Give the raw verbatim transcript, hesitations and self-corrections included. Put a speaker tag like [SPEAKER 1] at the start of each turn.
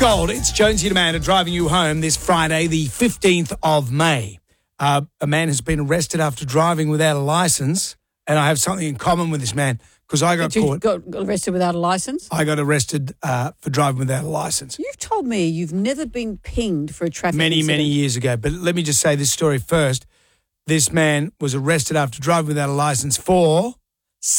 [SPEAKER 1] Gold. It's Jonesy and Amanda driving you home this Friday, the fifteenth of May. Uh, a man has been arrested after driving without a licence, and I have something in common with this man because I got
[SPEAKER 2] Did you
[SPEAKER 1] caught.
[SPEAKER 2] got got arrested without a licence?
[SPEAKER 1] I got arrested uh, for driving without a licence.
[SPEAKER 2] You've told me you've never been pinged for a traffic
[SPEAKER 1] Many,
[SPEAKER 2] incident.
[SPEAKER 1] many years ago. But let me just say this story first. This man was arrested after driving without a licence for